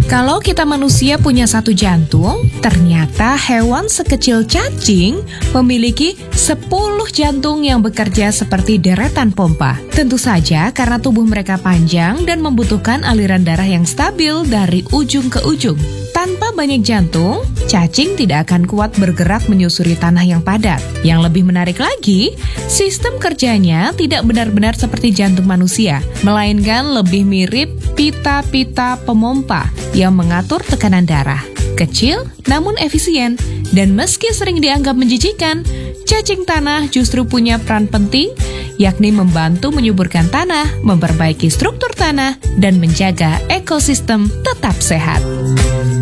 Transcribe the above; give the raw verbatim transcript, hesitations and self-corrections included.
Kalau kita manusia punya satu jantung, ternyata hewan sekecil cacing memiliki sepuluh jantung yang bekerja seperti deretan pompa. Tentu saja karena tubuh mereka panjang dan membutuhkan aliran darah yang stabil dari ujung ke ujung. Tanpa banyak jantung, cacing tidak akan kuat bergerak menyusuri tanah yang padat. Yang lebih menarik lagi, sistem kerjanya tidak benar-benar seperti jantung manusia, melainkan lebih mirip pita-pita pemompa yang mengatur tekanan darah. Kecil namun efisien, dan meski sering dianggap menjijikan, cacing tanah justru punya peran penting, yakni membantu menyuburkan tanah, memperbaiki struktur tanah, dan menjaga ekosistem tetap sehat.